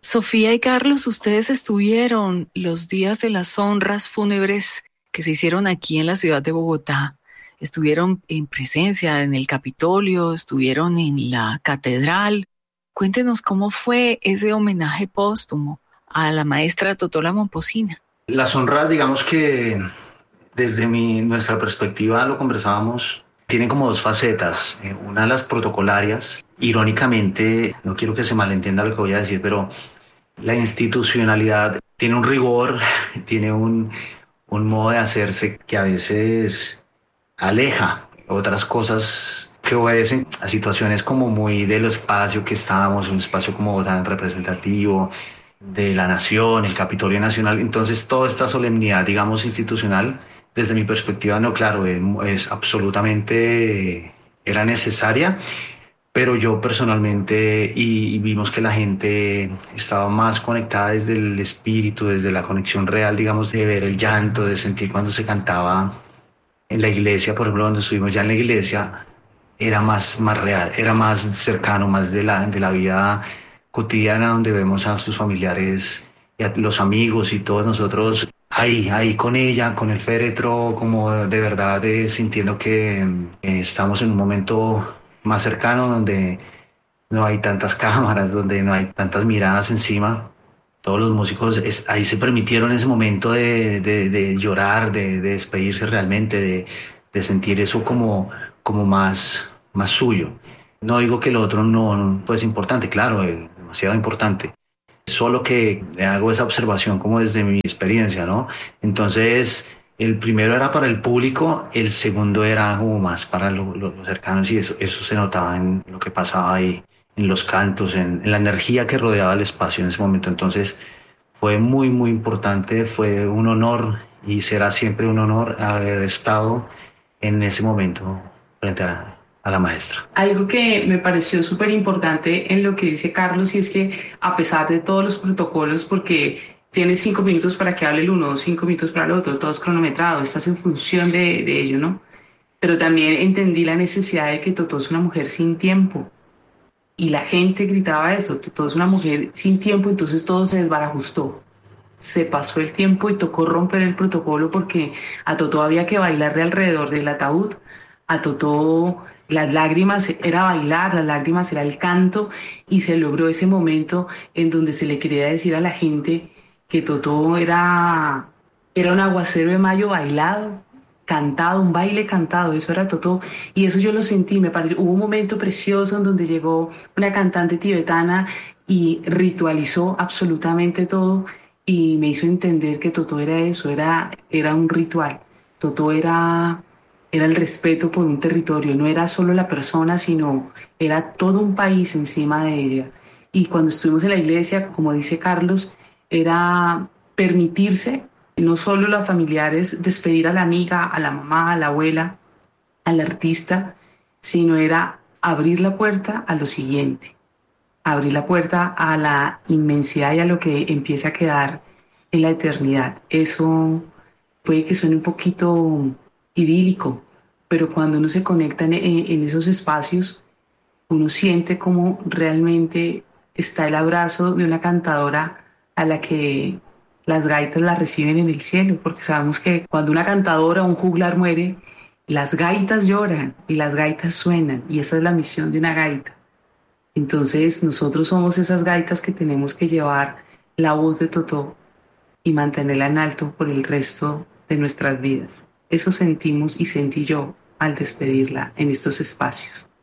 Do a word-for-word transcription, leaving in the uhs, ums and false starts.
Sofía y Carlos, ustedes estuvieron los días de las honras fúnebres que se hicieron aquí en la ciudad de Bogotá. Estuvieron en presencia en el Capitolio, estuvieron en la catedral. Cuéntenos cómo fue ese homenaje póstumo a la maestra Totola Momposina. Las honras, digamos que desde mi, nuestra perspectiva lo conversábamos, tienen como dos facetas. Una de las protocolarias, irónicamente, no quiero que se malentienda lo que voy a decir, pero la institucionalidad tiene un rigor, tiene un, un modo de hacerse que a veces aleja otras cosas que obedecen a situaciones como muy del espacio que estábamos, un espacio como tan representativo de la nación, el Capitolio Nacional. Entonces toda esta solemnidad, digamos, institucional, desde mi perspectiva, no, claro, es, es absolutamente, era necesaria, pero yo personalmente, y, y vimos que la gente estaba más conectada desde el espíritu, desde la conexión real, digamos, de ver el llanto, de sentir cuando se cantaba en la iglesia, por ejemplo, donde estuvimos ya en la iglesia, era más, más real, era más cercano, más de la, de la vida cotidiana, donde vemos a sus familiares y a los amigos y todos nosotros ahí, ahí con ella, con el féretro, como de verdad eh, sintiendo que eh, estamos en un momento más cercano, donde no hay tantas cámaras, donde no hay tantas miradas encima. Todos los músicos es, ahí se permitieron ese momento de, de, de llorar, de, de despedirse realmente, de, de sentir eso como, como más, más suyo. No digo que lo otro no, no pues importante, claro, es demasiado importante. Solo que hago esa observación como desde mi experiencia, ¿no? Entonces, el primero era para el público, el segundo era como más para lo, lo, los cercanos y eso, eso se notaba en lo que pasaba ahí, en los cantos, en, en la energía que rodeaba el espacio en ese momento. Entonces, fue muy, muy importante, fue un honor y será siempre un honor haber estado en ese momento frente a a la maestra. Algo que me pareció súper importante en lo que dice Carlos, y es que a pesar de todos los protocolos, porque tienes cinco minutos para que hable el uno, cinco minutos para el otro, todo es cronometrado, estás en función de, de ello, ¿no? Pero también entendí la necesidad de que Totó es una mujer sin tiempo. Y la gente gritaba eso, Totó es una mujer sin tiempo, entonces todo se desbarajustó. Se pasó el tiempo y tocó romper el protocolo porque a Totó había que bailarle alrededor del ataúd, a Totó las lágrimas era bailar, las lágrimas era el canto, y se logró ese momento en donde se le quería decir a la gente que Totó era, era un aguacero de mayo bailado, cantado, un baile cantado, eso era Totó, y eso yo lo sentí, me pareció, hubo un momento precioso en donde llegó una cantante tibetana y ritualizó absolutamente todo y me hizo entender que Totó era eso, era, era un ritual, Totó era... era el respeto por un territorio, no era solo la persona, sino era todo un país encima de ella. Y cuando estuvimos en la iglesia, como dice Carlos, era permitirse, no solo los familiares, despedir a la amiga, a la mamá, a la abuela, al artista, sino era abrir la puerta a lo siguiente, abrir la puerta a la inmensidad y a lo que empieza a quedar en la eternidad. Eso puede que suene un poquito idílico, pero cuando uno se conecta en, en esos espacios, uno siente como realmente está el abrazo de una cantadora a la que las gaitas la reciben en el cielo, porque sabemos que cuando una cantadora o un juglar muere, las gaitas lloran y las gaitas suenan, y esa es la misión de una gaita. Entonces nosotros somos esas gaitas que tenemos que llevar la voz de Totó y mantenerla en alto por el resto de nuestras vidas. Eso sentimos y sentí yo al despedirla en estos espacios.